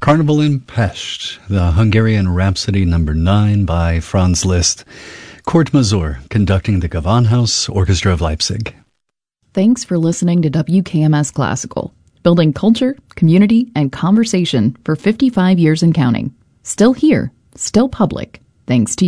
Carnival in Pest, the Hungarian Rhapsody No. 9 by Franz Liszt. Kurt Masur conducting the Gewandhaus Orchestra of Leipzig. Thanks for listening to WKMS Classical, building culture, community, and conversation for 55 years and counting. Still here, still public, thanks to you.